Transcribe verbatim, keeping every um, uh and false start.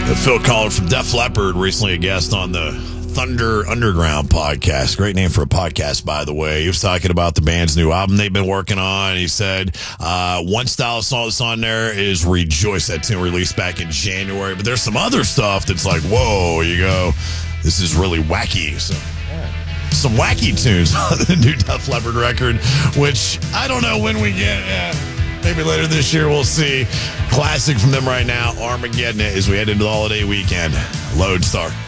Phil Collar from Def Leppard, recently a guest on the Thunder Underground podcast. Great name for a podcast, by the way. He was talking about the band's new album they've been working on. He said uh, one style of song that's on there is Rejoice. That tune released back in January. But there's some other stuff that's like, whoa, you go, this is really wacky. So, some wacky tunes on the new Def Leppard record, which I don't know when we get. Yeah. Maybe later this year, we'll see. Classic from them right now, Armageddon, as we head into the holiday weekend. Lodestar.